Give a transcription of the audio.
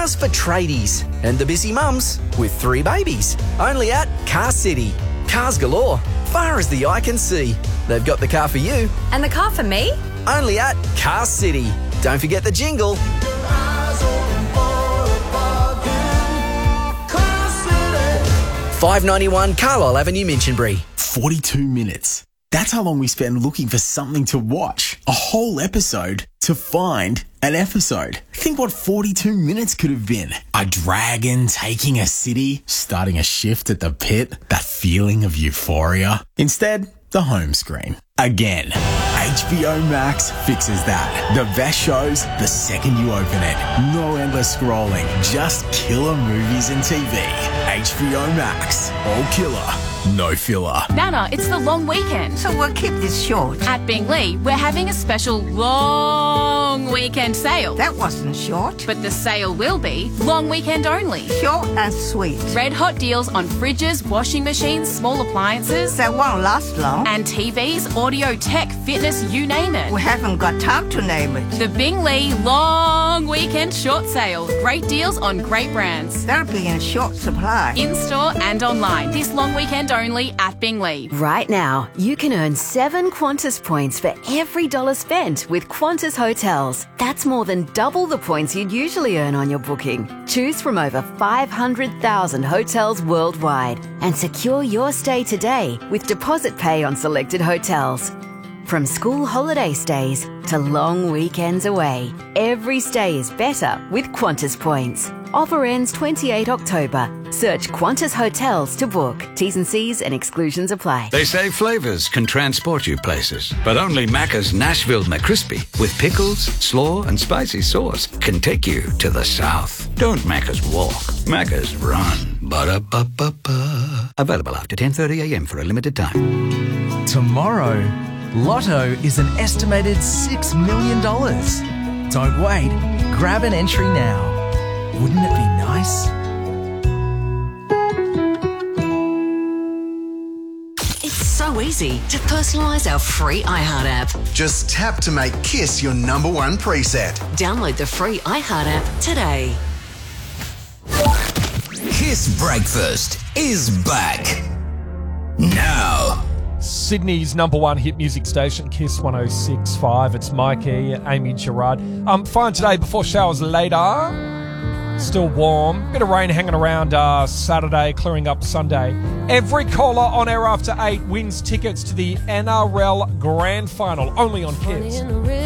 Cars for tradies and the busy mums with 3 babies. Only at Car City. Cars galore, far as the eye can see. They've got the car for you. And the car for me? Only at Car City. Don't forget the jingle. $5.91 Carlisle Avenue, Minchinbury. 42 minutes. That's how long we spend looking for something to watch. A whole episode to find an episode. Think what 42 minutes could have been. A dragon taking a city, starting a shift at the pit, that feeling of euphoria. Instead, the home screen. Again, HBO Max fixes that. The best shows the second you open it. No endless scrolling, just killer movies and TV. HBO Max. All killer, no filler. Nana, it's the long weekend. So we'll keep this short. At Bingley, we're having a special long weekend sale. That wasn't short. But the sale will be long weekend only. Short and sweet. Red hot deals on fridges, washing machines, small appliances. That won't last long. And TVs, audio, tech, fitness, you name it. We haven't got time to name it. The Bingley Long Weekend Short Sale. Great deals on great brands. They'll be in short supply. In-store and online. This long weekend only at Bingley. Right now, you can earn 7 Qantas points for every $1 spent with Qantas Hotels. That's more than double the points you'd usually earn on your booking. Choose from over 500,000 hotels worldwide and secure your stay today with deposit pay on selected hotels. From school holiday stays to long weekends away, every stay is better with Qantas points. Offer ends 28 October. Search Qantas Hotels to book. T's and C's and exclusions apply. They say flavours can transport you places, but only Macca's Nashville McCrispy with pickles, slaw and spicy sauce can take you to the south. Don't Macca's walk, Macca's run. Ba-da-ba-ba-ba. Available after 10:30am for a limited time. Tomorrow, Lotto is an estimated $6 million. Don't wait. Grab an entry now. Wouldn't it be nice? It's so easy to personalise our free iHeart app. Just tap to make Kiss your #1 preset. Download the free iHeart app today. Kiss Breakfast is back. Now. Sydney's #1 hit music station, Kiss 106.5. It's Mikey, Amy Gerard. Fine today, before showers later. Still warm. Bit of rain hanging around Saturday, clearing up Sunday. Every caller on air after 8 wins tickets to the NRL Grand Final, only on Kiss.